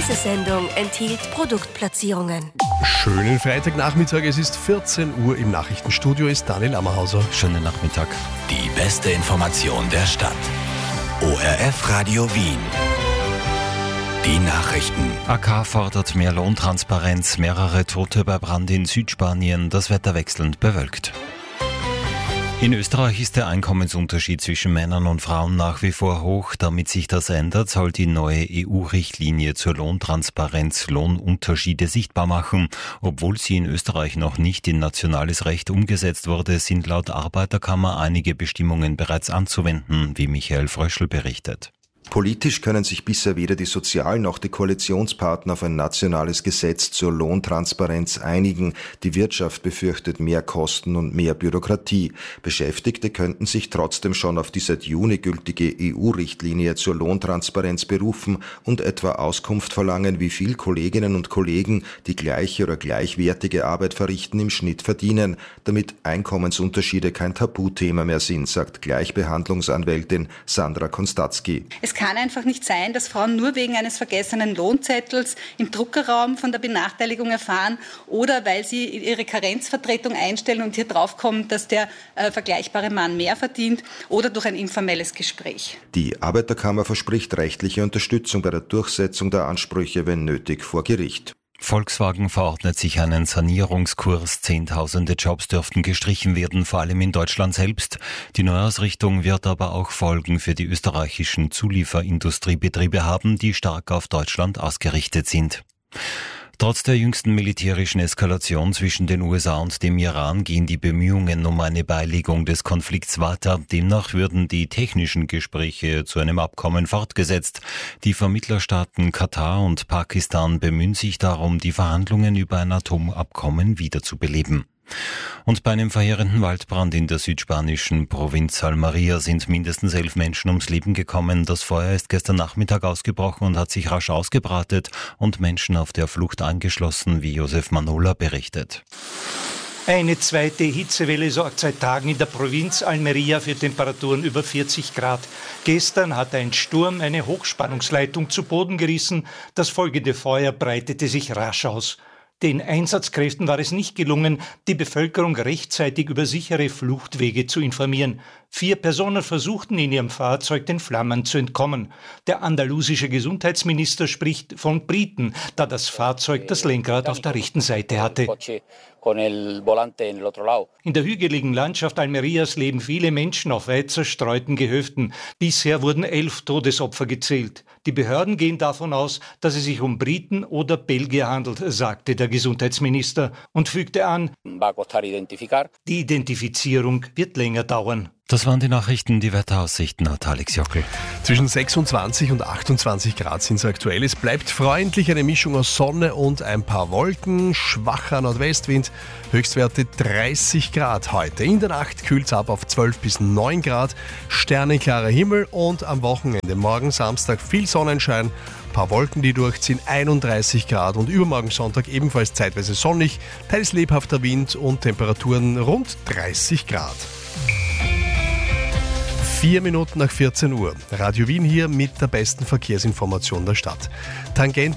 Diese Sendung enthielt Produktplatzierungen. Schönen Freitagnachmittag, es ist 14 Uhr. Im Nachrichtenstudio ist Daniel Ammerhauser. Schönen Nachmittag. Die beste Information der Stadt. ORF Radio Wien. Die Nachrichten. AK fordert mehr Lohntransparenz, mehrere Tote bei Brand in Südspanien, das Wetter wechselnd bewölkt. In Österreich ist der Einkommensunterschied zwischen Männern und Frauen nach wie vor hoch. Damit sich das ändert, soll die neue EU-Richtlinie zur Lohntransparenz Lohnunterschiede sichtbar machen. Obwohl sie in Österreich noch nicht in nationales Recht umgesetzt wurde, sind laut Arbeiterkammer einige Bestimmungen bereits anzuwenden, wie Michael Fröschl berichtet. Politisch können sich bisher weder die Sozial- noch die Koalitionspartner auf ein nationales Gesetz zur Lohntransparenz einigen. Die Wirtschaft befürchtet mehr Kosten und mehr Bürokratie. Beschäftigte könnten sich trotzdem schon auf die seit Juni gültige EU-Richtlinie zur Lohntransparenz berufen und etwa Auskunft verlangen, wie viel Kolleginnen und Kollegen, die gleiche oder gleichwertige Arbeit verrichten, im Schnitt verdienen, damit Einkommensunterschiede kein Tabuthema mehr sind, sagt Gleichbehandlungsanwältin Sandra Konstatzky. Es kann einfach nicht sein, dass Frauen nur wegen eines vergessenen Lohnzettels im Druckerraum von der Benachteiligung erfahren oder weil sie ihre Karenzvertretung einstellen und hier draufkommen, dass der vergleichbare Mann mehr verdient oder durch ein informelles Gespräch. Die Arbeiterkammer verspricht rechtliche Unterstützung bei der Durchsetzung der Ansprüche, wenn nötig, vor Gericht. Volkswagen verordnet sich einen Sanierungskurs. Zehntausende Jobs dürften gestrichen werden, vor allem in Deutschland selbst. Die Neuausrichtung wird aber auch Folgen für die österreichischen Zulieferindustriebetriebe haben, die stark auf Deutschland ausgerichtet sind. Trotz der jüngsten militärischen Eskalation zwischen den USA und dem Iran gehen die Bemühungen um eine Beilegung des Konflikts weiter. Demnach würden die technischen Gespräche zu einem Abkommen fortgesetzt. Die Vermittlerstaaten Katar und Pakistan bemühen sich darum, die Verhandlungen über ein Atomabkommen wiederzubeleben. Und bei einem verheerenden Waldbrand in der südspanischen Provinz Almería sind mindestens 11 Menschen ums Leben gekommen. Das Feuer ist gestern Nachmittag ausgebrochen und hat sich rasch ausgebreitet und Menschen auf der Flucht eingeschlossen, wie Josef Manola berichtet. Eine zweite Hitzewelle sorgt seit Tagen in der Provinz Almería für Temperaturen über 40 Grad. Gestern hat ein Sturm eine Hochspannungsleitung zu Boden gerissen. Das folgende Feuer breitete sich rasch aus. Den Einsatzkräften war es nicht gelungen, die Bevölkerung rechtzeitig über sichere Fluchtwege zu informieren. 4 Personen versuchten in ihrem Fahrzeug den Flammen zu entkommen. Der andalusische Gesundheitsminister spricht von Briten, da das Fahrzeug das Lenkrad auf der rechten Seite hatte. In der hügeligen Landschaft Almerias leben viele Menschen auf weit zerstreuten Gehöften. Bisher wurden 11 Todesopfer gezählt. Die Behörden gehen davon aus, dass es sich um Briten oder Belgier handelt, sagte der Gesundheitsminister und fügte an, die Identifizierung wird länger dauern. Das waren die Nachrichten, die Wetteraussichten hat Alex Jockel. Zwischen 26 und 28 Grad sind es aktuell. Es bleibt freundlich, eine Mischung aus Sonne und ein paar Wolken, schwacher Nordwestwind, Höchstwerte 30 Grad heute. In der Nacht kühlt es ab auf 12 bis 9 Grad, sternenklarer Himmel und am Wochenende, morgen Samstag, viel Sonnenschein, paar Wolken, die durchziehen, 31 Grad und übermorgen Sonntag ebenfalls zeitweise sonnig, teils lebhafter Wind und Temperaturen rund 30 Grad. 4 Minuten nach 14 Uhr. Radio Wien hier mit der besten Verkehrsinformation der Stadt. Tangent